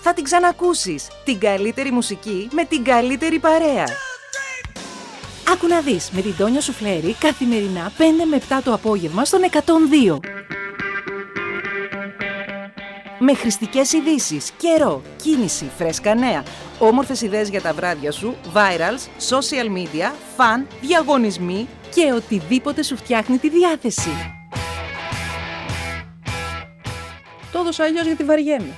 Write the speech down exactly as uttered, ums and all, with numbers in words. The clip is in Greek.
Θα την ξανακούσεις. Την καλύτερη μουσική με την καλύτερη παρέα. Άκου να δεις με την Τόνια Σουφλέρη καθημερινά πέντε με επτά το απόγευμα στον εκατόν δύο. Με χρηστικές ειδήσεις, καιρό, κίνηση, φρέσκα νέα, όμορφες ιδέες για τα βράδια σου, virals, social media, fun, διαγωνισμοί και οτιδήποτε σου φτιάχνει τη διάθεση. Το έδωσα αλλιώς γιατί βαριέμαι.